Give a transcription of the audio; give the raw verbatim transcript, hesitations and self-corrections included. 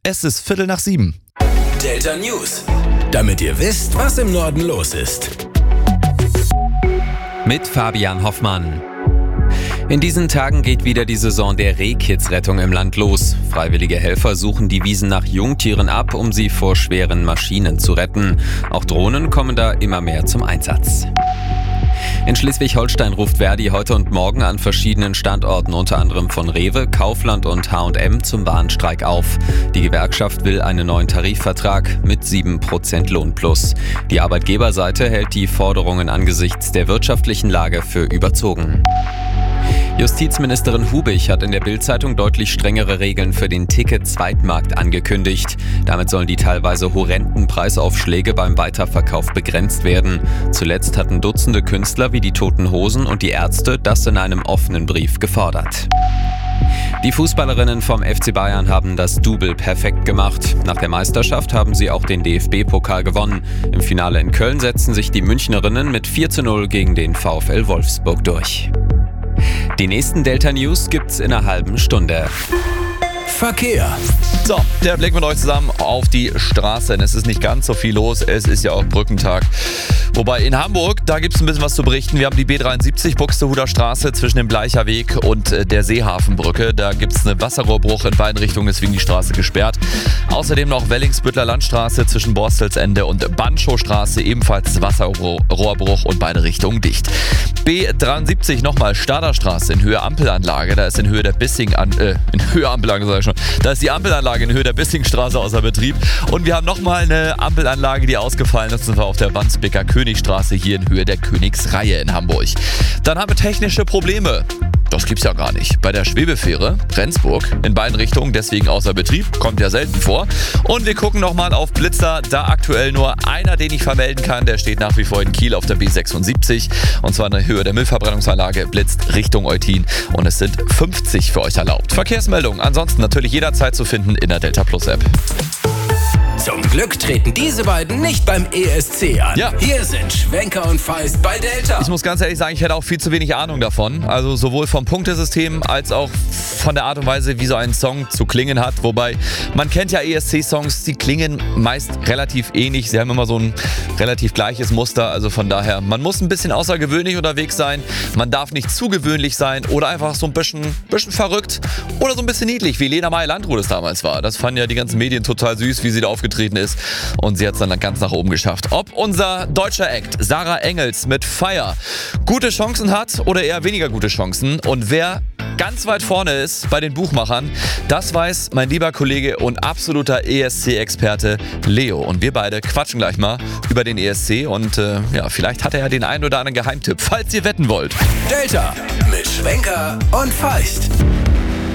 Es ist Viertel nach sieben. Delta News, damit ihr wisst, was im Norden los ist. Mit Fabian Hoffmann. In diesen Tagen geht wieder die Saison der Rehkitzrettung im Land los. Freiwillige Helfer suchen die Wiesen nach Jungtieren ab, um sie vor schweren Maschinen zu retten. Auch Drohnen kommen da immer mehr zum Einsatz. In Schleswig-Holstein ruft Verdi heute und morgen an verschiedenen Standorten, unter anderem von Rewe, Kaufland und H und M, zum Warnstreik auf. Die Gewerkschaft will einen neuen Tarifvertrag mit sieben Prozent Lohnplus. Die Arbeitgeberseite hält die Forderungen angesichts der wirtschaftlichen Lage für überzogen. Justizministerin Hubich hat in der Bild-Zeitung deutlich strengere Regeln für den Ticket-Zweitmarkt angekündigt. Damit sollen die teilweise horrenden Preisaufschläge beim Weiterverkauf begrenzt werden. Zuletzt hatten Dutzende Künstler wie die Toten Hosen und die Ärzte das in einem offenen Brief gefordert. Die Fußballerinnen vom F C Bayern haben das Double perfekt gemacht. Nach der Meisterschaft haben sie auch den D F B-Pokal gewonnen. Im Finale in Köln setzten sich die Münchnerinnen mit vier zu null gegen den VfL Wolfsburg durch. Die nächsten Delta News gibt's in einer halben Stunde. Verkehr. So, der Blick mit euch zusammen auf die Straße. Es ist nicht ganz so viel los, es ist ja auch Brückentag. Wobei in Hamburg, da gibt es ein bisschen was zu berichten. Wir haben die B dreiundsiebzig Buxtehuder Straße zwischen dem Bleicher Weg und der Seehafenbrücke. Da gibt es einen Wasserrohrbruch in beiden Richtungen, deswegen die Straße gesperrt. Außerdem noch Wellingsbüttler Landstraße zwischen Borstelsende und Banschowstraße, ebenfalls Wasserrohrbruch und beide Richtungen dicht. B dreiundsiebzig nochmal Staderstraße in Höhe Ampelanlage. Da ist in Höhe der Bissing an, äh, in Höhe Ampelanlage sage ich schon. Da ist die Ampelanlage in Höhe der Bissingstraße außer Betrieb. Und wir haben nochmal eine Ampelanlage, die ausgefallen ist, und zwar auf der Wandsbeker Königstraße hier in Höhe der Königsreihe in Hamburg. Dann haben wir technische Probleme. Das gibt's ja gar nicht. Bei der Schwebefähre Rendsburg in beiden Richtungen, deswegen außer Betrieb, kommt ja selten vor. Und wir gucken nochmal auf Blitzer, da aktuell nur einer, den ich vermelden kann, der steht nach wie vor in Kiel auf der B sechsundsiebzig. Und zwar in der Höhe der Müllverbrennungsanlage, blitzt Richtung Eutin und es sind fünfzig für euch erlaubt. Verkehrsmeldungen ansonsten natürlich jederzeit zu finden in der Delta Plus App. Zum Glück treten diese beiden nicht beim E S C an. Ja. Hier sind Schwenker und Feist bei Delta. Ich muss ganz ehrlich sagen, ich hätte auch viel zu wenig Ahnung davon. Also sowohl vom Punktesystem als auch von der Art und Weise, wie so ein Song zu klingen hat. Wobei, man kennt ja E S C-Songs, die klingen meist relativ ähnlich. Sie haben immer so ein relativ gleiches Muster. Also von daher, man muss ein bisschen außergewöhnlich unterwegs sein. Man darf nicht zu gewöhnlich sein oder einfach so ein bisschen, bisschen verrückt oder so ein bisschen niedlich, wie Lena Meyer-Landrut es damals war. Das fanden ja die ganzen Medien total süß, wie sie da aufgetreten ist. Und sie hat es dann ganz nach oben geschafft. Ob unser deutscher Act Sarah Engels mit Fire gute Chancen hat oder eher weniger gute Chancen und wer ganz weit vorne ist bei den Buchmachern, das weiß mein lieber Kollege und absoluter E S C-Experte Leo. Und wir beide quatschen gleich mal über den E S C und äh, ja, vielleicht hat er ja den einen oder anderen Geheimtipp, falls ihr wetten wollt. Delta mit Schwenker und Feist.